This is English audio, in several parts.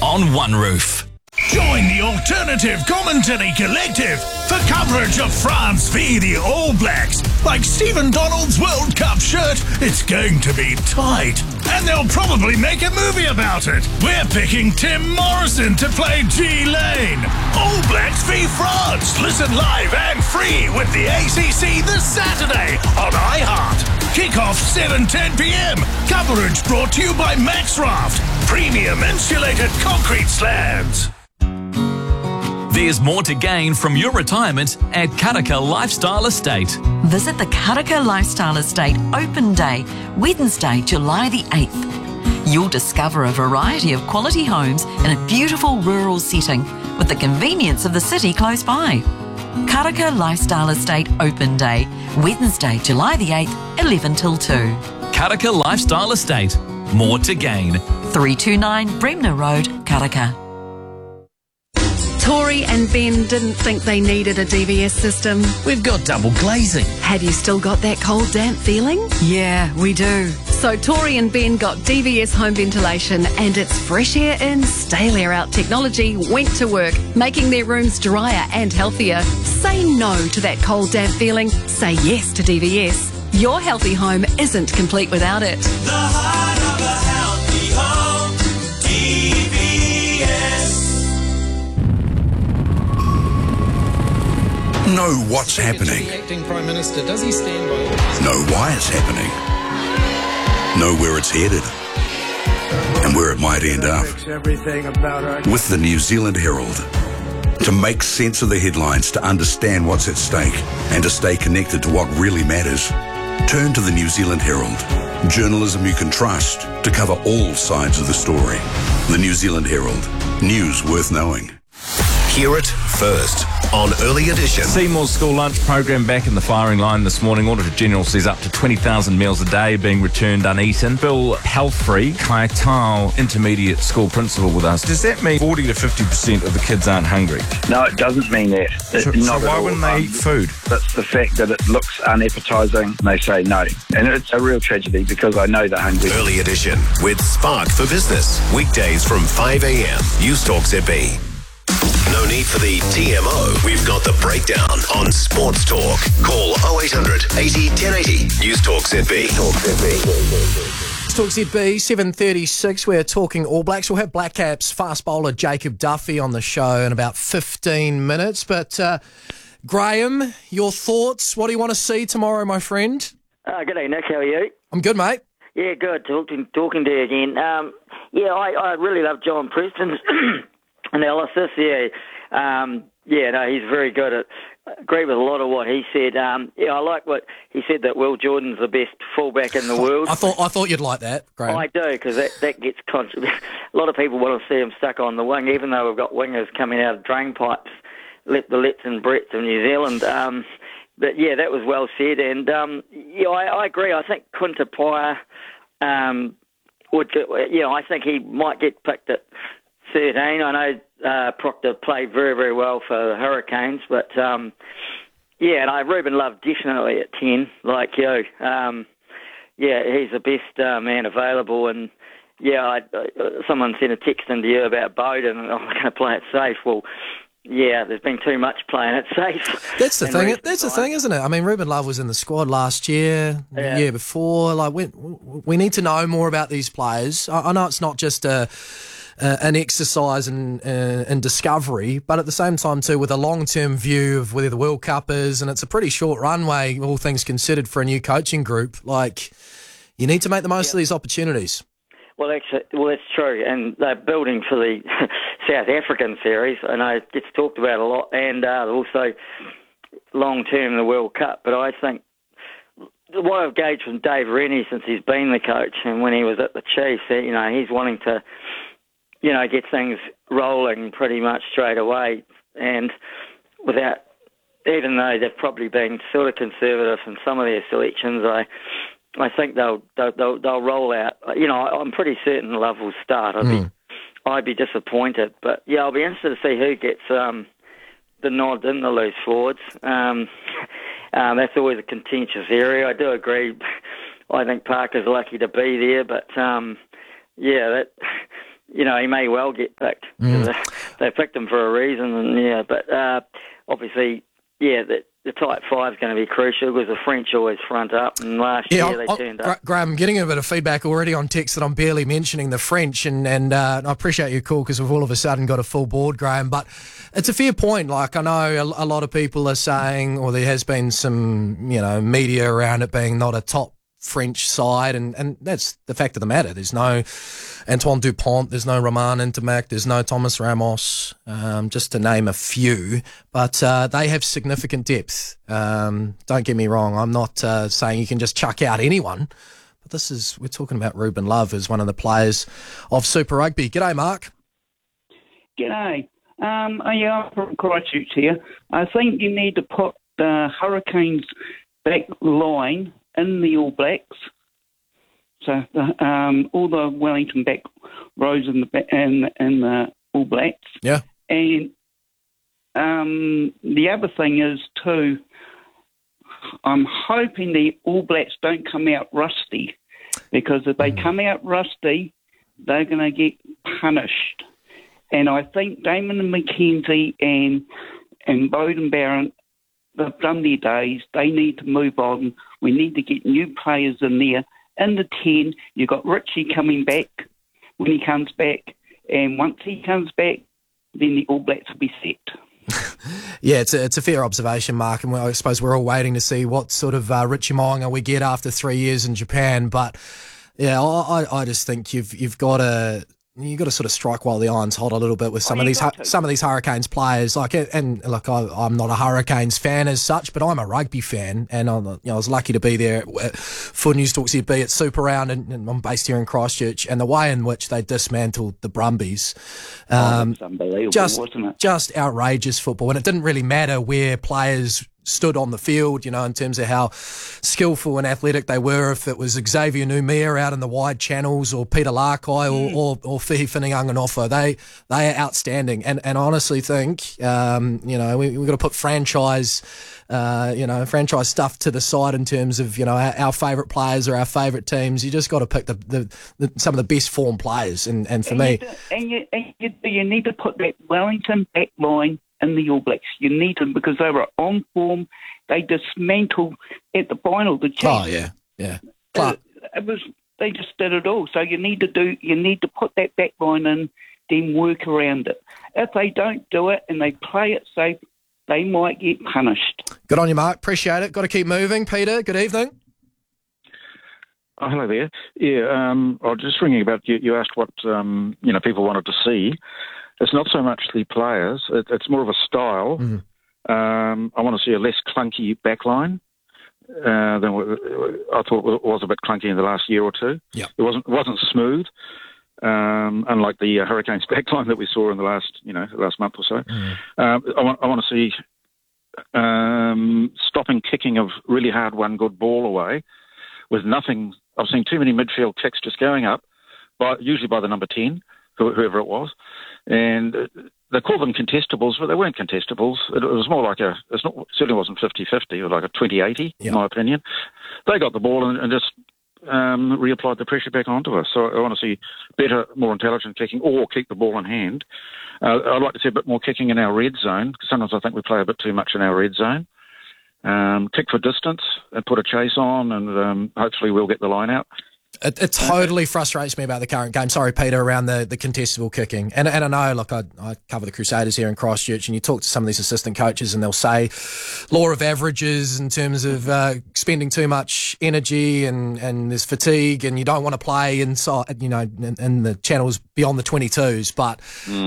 on One Roof. Join the Alternative Commentary Collective for coverage of France v the All Blacks. Like Stephen Donald's World Cup shirt, it's going to be tight. And they'll probably make a movie about it. We're picking Tim Morrison to play G Lane. All Blacks v France. Listen live and free with the ACC this Saturday on iHeart. Kick-off 7:10 p.m. Coverage brought to you by Maxraft. Premium insulated concrete slabs. There's more to gain from your retirement at Karaka Lifestyle Estate. Visit the Karaka Lifestyle Estate Open Day, Wednesday, July the 8th. You'll discover a variety of quality homes in a beautiful rural setting with the convenience of the city close by. Karaka Lifestyle Estate Open Day, Wednesday, July the 8th, 11 till 2. Karaka Lifestyle Estate. More to gain. 329 Bremner Road, Karaka. Tori and Ben didn't think they needed a DVS system. We've got double glazing. Have you still got that cold, damp feeling? Yeah, we do. So Tori and Ben got DVS home ventilation, and its fresh air in, stale air out technology went to work, making their rooms drier and healthier. Say no to that cold, damp feeling. Say yes to DVS. Your healthy home isn't complete without it. The heart of a healthy home, DVS. Know what's happening. The acting Prime Minister, does he stand by orders? Know why it's happening. Know where it's headed and where it might end up. With the New Zealand Herald. To make sense of the headlines, to understand what's at stake, and to stay connected to what really matters, turn to the New Zealand Herald. Journalism you can trust to cover all sides of the story. The New Zealand Herald. News worth knowing. Hear it first on Early Edition. Seymour's school lunch program back in the firing line this morning. Auditor General says up to 20,000 meals a day being returned uneaten. Bill Healthfree, Kai Tau Intermediate School Principal with us. Does that mean 40 to 50% of the kids aren't hungry? No, it doesn't mean that. So why wouldn't they eat food? That's the fact that it looks unappetising. They say no. And it's a real tragedy because I know they're hungry. Early Edition with Spark for Business. Weekdays from 5 a.m. News Talk ZB. No need for the TMO. We've got the breakdown on Sports Talk. Call 0800 80 1080. News Talk ZB. Talk ZB, 7:36. We're talking All Blacks. We'll have Black Caps fast bowler Jacob Duffy on the show in about 15 minutes. But Graham, your thoughts? What do you want to see tomorrow, my friend? G'day, Nick. How are you? I'm good, mate. Yeah, good. Talking to you again. I really love John Preston's analysis. He's very good at. Agree with a lot of what he said. I like what he said, that Will Jordan's the best fullback in the world. I thought you'd like that, Graham. I do, because that gets a lot of people want to see him stuck on the wing, even though we've got wingers coming out of drain pipes, the Letts and Bretts of New Zealand. But yeah, that was well said, and I agree. I think Quinta Pyer I think he might get picked at 13. I know Proctor played very, very well for the Hurricanes, but and Ruben Love definitely at 10, like you. He's the best man available, and someone sent a text into you about Bowden, and I'm going to play it safe. Well, there's been too much playing it safe. That's the thing. That's the thing, isn't it? I mean, Ruben Love was in the squad last year, the year before. Like, we need to know more about these players. I know it's not just an exercise in discovery, but at the same time too, with a long-term view of where the World Cup is, and it's a pretty short runway, all things considered, for a new coaching group. Like, you need to make the most of these opportunities. Well, that's true, and they're building for the South African series. I know it gets talked about a lot, and also long-term the World Cup. But I think what I've gauged from Dave Rennie since he's been the coach, and when he was at the Chiefs, he's wanting to, get things rolling pretty much straight away, and without, even though they've probably been sort of conservative in some of their selections, I think they'll roll out. I'm pretty certain Love will start. I'd be disappointed, but I'll be interested to see who gets the nod in the loose forwards. That's always a contentious area. I do agree. I think Parker's lucky to be there, but he may well get picked. They picked him for a reason, and but obviously, the tight five is going to be crucial because the French always front up, and last year they turned up. Graham, I'm getting a bit of feedback already on text that I'm barely mentioning the French, and I appreciate your call because we've all of a sudden got a full board, Graham, but it's a fair point. Like, I know a lot of people are saying, or there has been some, media around it being not a top French side, and that's the fact of the matter. There's no Antoine Dupont, there's no Romain Ntamack, there's no Thomas Ramos, just to name a few, but they have significant depth. Don't get me wrong, I'm not saying you can just chuck out anyone, but we're talking about Ruben Love as one of the players of Super Rugby. G'day, Mark. G'day. I'm from Christchurch here. I think you need to put the Hurricanes back line in the All Blacks, so all the Wellington back rows in the All Blacks. Yeah. And the other thing is too, I'm hoping the All Blacks don't come out rusty, because if they come out rusty, they're going to get punished. And I think Damon and McKenzie and Bowden Barron, they've done their days. They need to move on. We need to get new players in there. In the 10, you've got Richie coming back when he comes back. And once he comes back, then the All Blacks will be set. Yeah, it's a fair observation, Mark. And I suppose we're all waiting to see what sort of Richie Mo'unga we get after 3 years in Japan. But, yeah, I just think you've got to... You've got to sort of strike while the iron's hot a little bit with some of these Hurricanes players. I'm not a Hurricanes fan as such, but I'm a rugby fan, and I was lucky to be there for News Talk ZB at Super Round, and I'm based here in Christchurch. And the way in which they dismantled the Brumbies, that's unbelievable, wasn't it? Just outrageous football, and it didn't really matter where players stood on the field, in terms of how skillful and athletic they were, if it was Xavier Numia out in the wide channels or Peter Larkai or Fihi Whinanganofa. They are outstanding. And I honestly think, we've got to put franchise stuff to the side in terms of, our favourite players or our favourite teams. You just got to pick some of the best form players. And for me... You need to put that Wellington back line in the All Blacks. You need them because they were on form. They dismantled at the final the Chiefs. Oh yeah. They just did it all. So you need to put that back line in, then work around it. If they don't do it and they play it safe, they might get punished. Good on you, Mark. Appreciate it. Got to keep moving. Peter, good evening. Oh, hello there. Yeah, I was just ringing about you asked what people wanted to see. It's not so much the players; it's more of a style. Mm. I want to see a less clunky backline than I thought was a bit clunky in the last year or two. Yeah, it wasn't smooth, unlike the Hurricanes backline that we saw in the last month or so. Mm. I want to see stopping kicking of really hard one good ball away with nothing. I've seen too many midfield kicks just going up, usually by the number 10, whoever it was. And they called them contestables, but they weren't contestables. It was more like certainly wasn't 50-50, it was like a 20-80, in my opinion. They got the ball and just reapplied the pressure back onto us. So I want to see better, more intelligent kicking, or keep the ball in hand. I'd like to see a bit more kicking in our red zone, because sometimes I think we play a bit too much in our red zone. Kick for distance and put a chase on, and hopefully we'll get the line out. It totally frustrates me about the current game. Sorry, Peter, around the contestable kicking. And I know, look, I cover the Crusaders here in Christchurch, and you talk to some of these assistant coaches and they'll say law of averages in terms of spending too much energy and there's fatigue and you don't want to play inside, in the channels beyond the 22s. But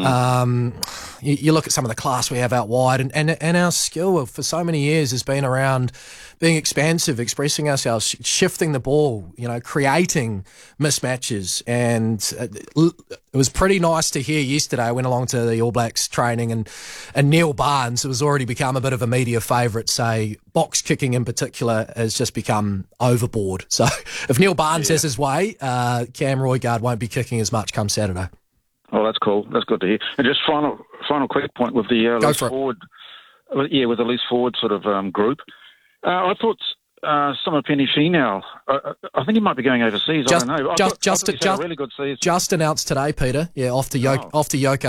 you look at some of the class we have out wide and our skill for so many years has been around being expansive, expressing ourselves, shifting the ball, creating mismatches. And it was pretty nice to hear yesterday. I went along to the All Blacks training and Neil Barnes, who has already become a bit of a media favourite, say box kicking in particular has just become overboard. So if Neil Barnes has his way, Cam Roigard won't be kicking as much come Saturday. Oh, that's cool. That's good to hear. And just final quick point with the loose forward. Yeah, with the loose forward sort of group. I thought Penny Finau. I think he might be going overseas. I don't know. I thought he had a really good season. Just announced today, Peter. Yeah, off to Yokohama.